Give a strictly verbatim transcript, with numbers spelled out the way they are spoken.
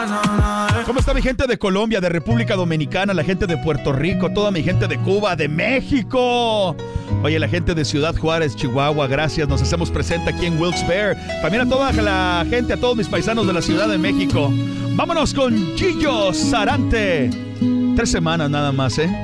¿Cómo está mi gente de Colombia, de República Dominicana, la gente de Puerto Rico, toda mi gente de Cuba, de México? Oye, la gente de Ciudad Juárez, Chihuahua, gracias. Nos hacemos presente aquí en Wilkes-Barre. También a toda la gente, a todos mis paisanos de la Ciudad de México. Vámonos con Gillo Sarante. Tres semanas nada más, ¿eh?